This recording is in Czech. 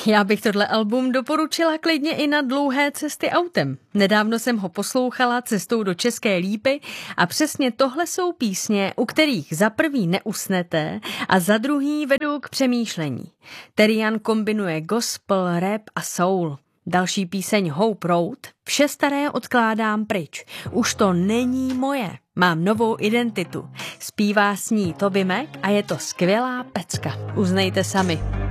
Já bych tohle album doporučila klidně i na dlouhé cesty autem. Nedávno jsem ho poslouchala cestou do České Lípy a přesně tohle jsou písně, u kterých za prvý neusnete a za druhý vedou k přemýšlení. Terian kombinuje gospel, rap a soul. Další píseň Hope Road, vše staré odkládám pryč. Už to není moje, mám novou identitu. Zpívá s ní Toby Mac a je to skvělá pecka. Uznejte sami.